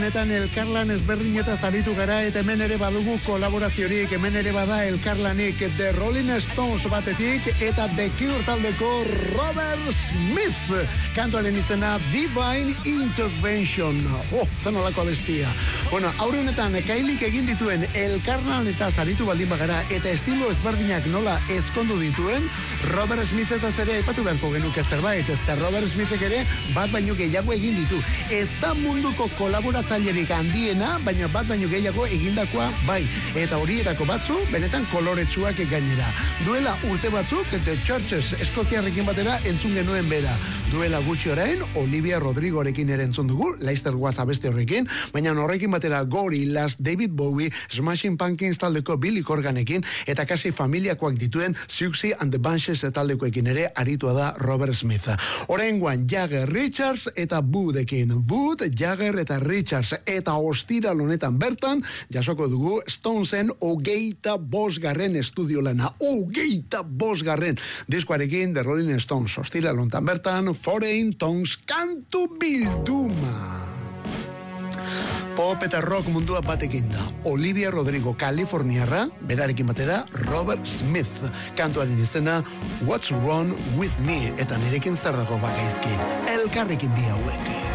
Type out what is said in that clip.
Netan elkarlan ezberdinetaz aritu gara eta hemen ere badugu kolaboraziorik, hemen ere bada elkarlanik The Rolling Stones batetik eta The Cure taldeko Robert Smith kantuaren izena Divine Intervention. Zen olako abestia. Bueno, aurrenetan Kailik egin dituen elkarlanetaz aritu baldin bagara eta estilo ezberdinak nola ezkondu dituen, Robert Smith eta ere aipatu beharko genuke zerbait, ezta Robert Smithek ere bat baino gehiago egin ditu. Ez da munduko kolaboratzailerik handiena, baina bat baino gehiago egindakoa bai. Eta horietako batzu, benetan koloretsuak gainera. Duela urte batzuk, The Churches Eskoziarrekin batera entzun genuen bera. Duela gutxi orain, Olivia Rodrigorekin ere entzun dugu, Leicester Was abeste horrekin, baina horrekin batera Gorillaz, David Bowie, Smashing Pumpkins taldeko Billy Corganekin, eta kasi familiakoak dituen Siouxsie and the Banshees taldekoekin ere aritua da Robert Smith. Oraingoan Jagger, Richards eta Woodekin. Wood, Jagger eta Richards eta ostiral honetan bertan jasoko dugu Stonesen 25. estudio lana. 25. diskoarekin The Rolling Stones. Ostiral honetan bertan Foreign Tongues kantu bilduma. Pop eta rock mundua batekin da. Olivia Rodrigo, Kaliforniarra, berarekin batera Robert Smith. Kantuaren izena What's Wrong With Me, eta nirekin zer dago bakaizki. Elkarrekin bi hauek.